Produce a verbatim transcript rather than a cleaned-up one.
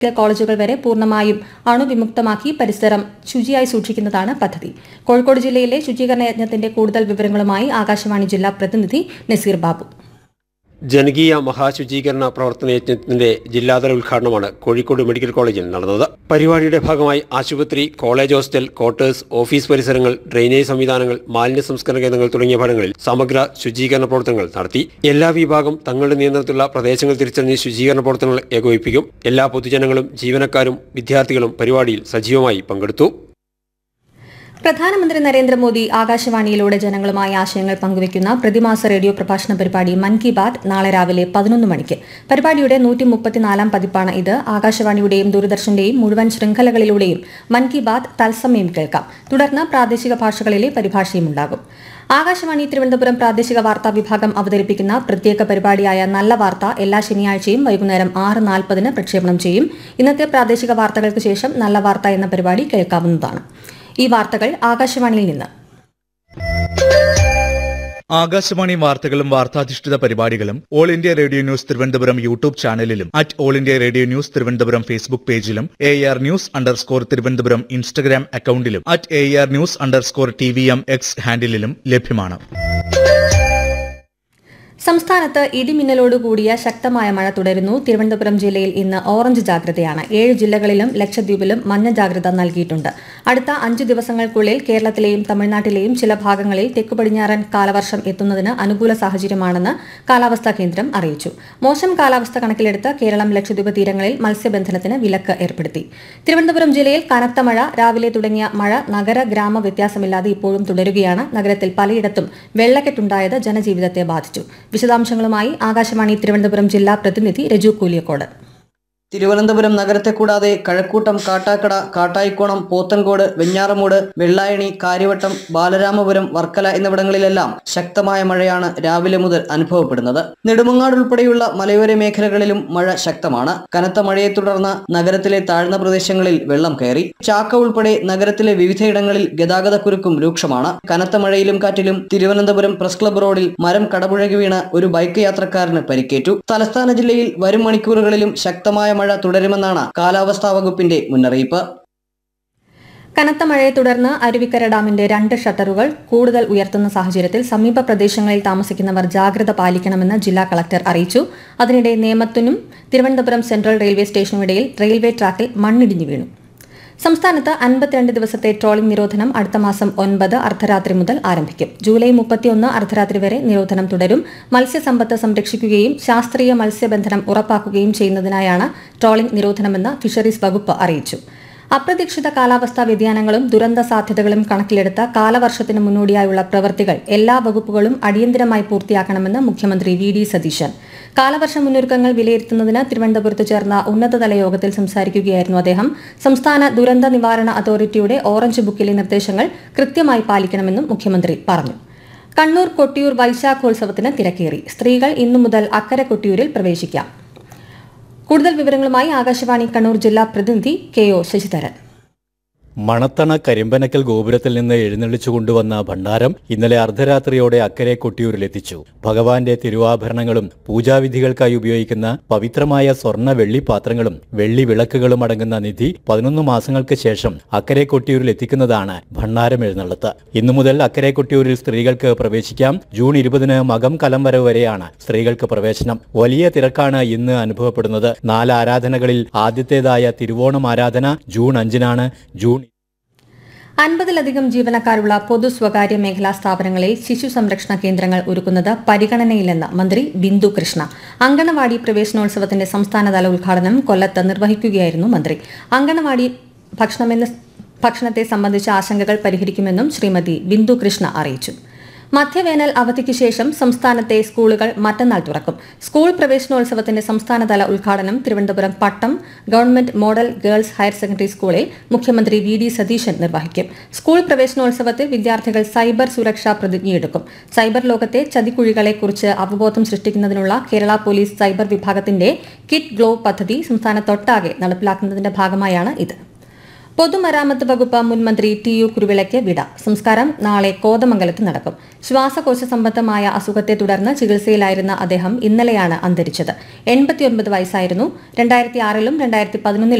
കോളേജുകൾ വരെ പൂർണ്ണമായും അണുവിമുക്തമാക്കി പരിസരം ശുചിയായി സൂക്ഷിക്കുന്നതാണ് പദ്ധതി. കോഴിക്കോട് ജില്ലയിലെ ശുചീകരണ യജ്ഞത്തിന്റെ കൂടുതൽ വിവരങ്ങളുമായി ആകാശവാണി ജില്ലാ പ്രതിനിധി നസീർ ബാബു. ജനകീയ മഹാശുചീകരണ പ്രവർത്തന യജ്ഞത്തിന്റെ ജില്ലാതല ഉദ്ഘാടനമാണ് കോഴിക്കോട് മെഡിക്കൽ കോളേജിൽ നടന്നത്. പരിപാടിയുടെ ഭാഗമായി ആശുപത്രി, college hostel, quarters, office പരിസരങ്ങൾ, drainage സംവിധാനങ്ങൾ, മാലിന്യ സംസ്കരണ കേന്ദ്രങ്ങൾ തുടങ്ങിയ ഭാഗങ്ങളിൽ സമഗ്ര ശുചീകരണ പ്രവർത്തനങ്ങൾ നടത്തി. എല്ലാ വിഭാഗം തങ്ങളുടെ നിയന്ത്രണത്തിലുള്ള പ്രദേശങ്ങൾ തിരിച്ചറിഞ്ഞ് ശുചീകരണ പ്രവർത്തനങ്ങൾ ഏകോപിപ്പിക്കും. എല്ലാ പൊതുജനങ്ങളും ജീവനക്കാരും വിദ്യാർത്ഥികളും പരിപാടിയിൽ സജീവമായി പങ്കെടുത്തു. പ്രധാനമന്ത്രി നരേന്ദ്രമോദി ആകാശവാണിയിലൂടെ ജനങ്ങളുമായി ആശയങ്ങൾ പങ്കുവയ്ക്കുന്ന പ്രതിമാസ റേഡിയോ പ്രഭാഷണ പരിപാടി മൻ കി ബാത് നാളെ രാവിലെ പതിനൊന്ന് മണിക്ക്. പരിപാടിയുടെ നൂറ്റി മുപ്പത്തിനാലാം പതിപ്പാണ് ഇത്. ആകാശവാണിയുടെയും ദൂരദർശന്റെയും മുഴുവൻ ശൃംഖലകളിലൂടെയും മൻ കി ബാത് തത്സമയം കേൾക്കാം. തുടർന്ന് പ്രാദേശിക ഭാഷകളിലെ പരിഭാഷയും ഉണ്ടാകും. ആകാശവാണി തിരുവനന്തപുരം പ്രാദേശിക വാർത്താ വിഭാഗം അവതരിപ്പിക്കുന്ന പ്രത്യേക പരിപാടിയായ നല്ല വാർത്ത എല്ലാ ശനിയാഴ്ചയും വൈകുന്നേരം ആറ് നാൽപ്പതിന് പ്രക്ഷേപണം ചെയ്യും. ഇന്നത്തെ പ്രാദേശിക വാർത്തകൾക്ക് ശേഷം നല്ല വാർത്ത എന്ന പരിപാടി കേൾക്കാവുന്നതാണ്. ഈ വാർത്തകൾ ആകാശവാണിയിൽ നിന്ന്. ആകാശവാണി വാർത്തകളും വാർത്താധിഷ്ഠിത പരിപാടികളും all India radio news Thiruvananthapuram YouTube ചാനലിലും at all India radio news Thiruvananthapuram Facebook പേജിലും A R news underscore Thiruvananthapuram Instagram അക്കൌണ്ടിലും at A R news underscore T V M X ഹാൻഡിലും ലഭ്യമാണ്. സംസ്ഥാനത്ത് ഇടിമിന്നലോടുകൂടിയ ശക്തമായ മഴ തുടരുന്നു. തിരുവനന്തപുരം ജില്ലയിൽ ഇന്ന് ഓറഞ്ച് ജാഗ്രതയാണ്. ഏഴ് ജില്ലകളിലും ലക്ഷദ്വീപിലും മഞ്ഞ ജാഗ്രത നൽകിയിട്ടുണ്ട്. അടുത്ത അഞ്ചു ദിവസങ്ങൾക്കുള്ളിൽ കേരളത്തിലെയും തമിഴ്നാട്ടിലെയും ചില ഭാഗങ്ങളിൽ തെക്കുപടിഞ്ഞാറൻ കാലവർഷം എത്തുന്നതിന് അനുകൂല സാഹചര്യമാണെന്ന് കാലാവസ്ഥാ കേന്ദ്രം അറിയിച്ചു. മോശം കാലാവസ്ഥ കണക്കിലെടുത്ത് കേരളം ലക്ഷദ്വീപ് തീരങ്ങളിൽ മത്സ്യബന്ധനത്തിന് വിലക്ക് ഏർപ്പെടുത്തി. തിരുവനന്തപുരം ജില്ലയിൽ കനത്ത മഴ രാവിലെ തുടങ്ങിയ മഴ നഗര ഗ്രാമ വ്യത്യാസമില്ലാതെ ഇപ്പോഴും തുടരുകയാണ്. നഗരത്തിൽ പലയിടത്തും വെള്ളക്കെട്ടുണ്ടായത് ജനജീവിതത്തെ ബാധിച്ചു. വിശദാംശങ്ങളുമായി ആകാശവാണി തിരുവനന്തപുരം ജില്ലാ പ്രതിനിധി രജു കൂലിയക്കോട്. തിരുവനന്തപുരം നഗരത്തെ കൂടാതെ കഴക്കൂട്ടം, കാട്ടാക്കട, കാട്ടായിക്കോണം, പോത്തൻകോട്, വെഞ്ഞാറമൂട്, വെള്ളായണി, കാര്യവട്ടം, ബാലരാമപുരം, വർക്കല എന്നിവിടങ്ങളിലെല്ലാം ശക്തമായ മഴയാണ് രാവിലെ മുതൽ അനുഭവപ്പെടുന്നത്. നെടുമങ്ങാട് ഉൾപ്പെടെയുള്ള മലയോര മേഖലകളിലും മഴ ശക്തമാണ്. കനത്ത മഴയെ തുടർന്ന് നഗരത്തിലെ താഴ്ന്ന പ്രദേശങ്ങളിൽ വെള്ളം കയറി. ചാക്ക ഉൾപ്പെടെ നഗരത്തിലെ വിവിധയിടങ്ങളിൽ ഗതാഗതക്കുരുക്കും രൂക്ഷമാണ്. കനത്ത മഴയിലും കാറ്റിലും തിരുവനന്തപുരം പ്രസ് ക്ലബ് റോഡിൽ മരം കടപുഴകി വീണ് ഒരു ബൈക്ക് യാത്രക്കാരന് പരിക്കേറ്റു. തലസ്ഥാന ജില്ലയിൽ വരും മണിക്കൂറുകളിലും ശക്തമായ മഴ തുടരുമെന്നാണ് കാലാവസ്ഥാ വകുപ്പിന്റെ മുന്നറിയിപ്പ്. കനത്ത മഴയെ തുടർന്ന് അരുവിക്കര ഡാമിന്റെ രണ്ട് ഷട്ടറുകൾ കൂടുതൽ ഉയർത്തുന്ന സാഹചര്യത്തിൽ സമീപ പ്രദേശങ്ങളിൽ താമസിക്കുന്നവർ ജാഗ്രത പാലിക്കണമെന്ന് ജില്ലാ കളക്ടർ അറിയിച്ചു. അതിനിടെ നേമത്തിനും തിരുവനന്തപുരം സെൻട്രൽ റെയിൽവേ സ്റ്റേഷനുമിടയിൽ റെയിൽവേ ട്രാക്കിൽ മണ്ണിടിഞ്ഞു വീണു. സംസ്ഥാനത്ത് അൻപത്തിരണ്ട് ദിവസത്തെ ട്രോളിംഗ് നിരോധനം അടുത്ത മാസം ഒൻപത് അർദ്ധരാത്രി മുതൽ ആരംഭിക്കും. ജൂലൈ മുപ്പത്തിയൊന്ന് അർദ്ധരാത്രി വരെ നിരോധനം തുടരും. മത്സ്യസമ്പത്ത് സംരക്ഷിക്കുകയും ശാസ്ത്രീയ മത്സ്യബന്ധനം ഉറപ്പാക്കുകയും ചെയ്യുന്നതിനായാണ് ട്രോളിംഗ് നിരോധനമെന്ന് ഫിഷറീസ് വകുപ്പ് അറിയിച്ചു. അപ്രതീക്ഷിത കാലാവസ്ഥാ വ്യതിയാനങ്ങളും ദുരന്ത സാധ്യതകളും കണക്കിലെടുത്ത കാലവർഷത്തിന് മുന്നോടിയായുള്ള പ്രവൃത്തികൾ എല്ലാ വകുപ്പുകളും അടിയന്തരമായി പൂർത്തിയാക്കണമെന്ന് മുഖ്യമന്ത്രി വി ഡി സതീശൻ. കാലവർഷ മുന്നൊരുക്കങ്ങൾ വിലയിരുത്തുന്നതിന് തിരുവനന്തപുരത്ത് ചേർന്ന ഉന്നതതല യോഗത്തിൽ സംസാരിക്കുകയായിരുന്നു അദ്ദേഹം. സംസ്ഥാന ദുരന്ത നിവാരണ അതോറിറ്റിയുടെ ഓറഞ്ച് ബുക്കിലെ നിർദ്ദേശങ്ങൾ കൃത്യമായി പാലിക്കണമെന്നും മുഖ്യമന്ത്രി പറഞ്ഞു. കണ്ണൂർ കൊട്ടിയൂർ വൈശാഖോത്സവത്തിന് തിരക്കേറി. സ്ത്രീകൾ ഇന്നു മുതൽ അക്കരെ കൊട്ടിയൂരിൽ പ്രവേശിക്കാം. കൂടുതൽ വിവരങ്ങളുമായി ആകാശവാണി കണ്ണൂർ ജില്ലാ പ്രതിനിധി കെ ഒ ശശിധരൻ. മണത്തണ കരിമ്പനക്കൽ ഗോപുരത്തിൽ നിന്ന് എഴുന്നള്ളിച്ചു കൊണ്ടുവന്ന ഭണ്ഡാരം ഇന്നലെ അർദ്ധരാത്രിയോടെ അക്കരെ കൊട്ടിയൂരിലെത്തിച്ചു. ഭഗവാന്റെ തിരുവാഭരണങ്ങളും പൂജാവിധികൾക്കായി ഉപയോഗിക്കുന്ന പവിത്രമായ സ്വർണ്ണ വെള്ളി പാത്രങ്ങളും വെള്ളി വിളക്കുകളും അടങ്ങുന്ന നിധി പതിനൊന്ന് മാസങ്ങൾക്ക് ശേഷം അക്കരെ കൊട്ടിയൂരിൽ എത്തിക്കുന്നതാണ് ഭണ്ഡാരം എഴുന്നള്ളത്ത്. ഇന്നു മുതൽ അക്കരെ കൊട്ടിയൂരിൽ സ്ത്രീകൾക്ക് പ്രവേശിക്കാം. ജൂൺ ഇരുപതിന് മകം കലം വരവ് വരെയാണ് സ്ത്രീകൾക്ക് പ്രവേശനം. വലിയ തിരക്കാണ് ഇന്ന് അനുഭവപ്പെടുന്നത്. നാല് ആരാധനകളിൽ ആദ്യത്തേതായ തിരുവോണം ആരാധന ജൂൺ അഞ്ചിനാണ്. ജൂൺ അൻപതിലധികം ജീവനക്കാരുള്ള പൊതു സ്വകാര്യ മേഖലാ സ്ഥാപനങ്ങളിൽ ശിശു സംരക്ഷണ കേന്ദ്രങ്ങൾ ഒരുക്കുന്നത് പരിഗണനയിലെന്ന് മന്ത്രി ബിന്ദു കൃഷ്ണ. അങ്കണവാടി പ്രവേശനോത്സവത്തിന്റെ സംസ്ഥാനതല ഉദ്ഘാടനം കൊല്ലത്ത് നിർവഹിക്കുകയായിരുന്നു മന്ത്രി. അങ്കണവാടി ഭക്ഷണമെന്ന് ഭക്ഷണത്തെ സംബന്ധിച്ച ആശങ്കകൾ പരിഹരിക്കുമെന്നും ശ്രീമതി ബിന്ദു കൃഷ്ണ അറിയിച്ചു. മധ്യവേനൽ അവധിക്ക് ശേഷം സംസ്ഥാനത്തെ സ്കൂളുകൾ മറ്റന്നാൾ തുറക്കും. സ്കൂൾ പ്രവേശനോത്സവത്തിന്റെ സംസ്ഥാനതല ഉദ്ഘാടനം തിരുവനന്തപുരം പട്ടം government model girls higher secondary സ്കൂളിൽ മുഖ്യമന്ത്രി വി ഡി സതീശൻ നിർവഹിക്കും. സ്കൂൾ പ്രവേശനോത്സവത്തിൽ വിദ്യാർത്ഥികൾ സൈബർ സുരക്ഷാ പ്രതിജ്ഞയെടുക്കും. സൈബർ ലോകത്തെ ചതിക്കുഴികളെക്കുറിച്ച് അവബോധം സൃഷ്ടിക്കുന്നതിനുള്ള കേരള പോലീസ് സൈബർ വിഭാഗത്തിന്റെ കിറ്റ് ഗ്ലോ പദ്ധതി സംസ്ഥാനത്തൊട്ടാകെ നടപ്പിലാക്കുന്നതിന്റെ ഭാഗമായാണ് ഇത്. പൊതുമരാമത്ത് വകുപ്പ് മുൻ മന്ത്രി ടി യു കുരുവിളയ്ക്ക് വിട. സംസ്കാരം നാളെ കോതമംഗലത്ത് നടക്കും. ശ്വാസകോശ സംബന്ധമായ അസുഖത്തെ തുടർന്ന് ചികിത്സയിലായിരുന്ന അദ്ദേഹം ഇന്നലെയാണ് അന്തരിച്ചത്. എൺപത്തിയൊൻപത് വയസ്സായിരുന്നു. രണ്ടായിരത്തി ആറിലും രണ്ടായിരത്തി പതിനൊന്നിലും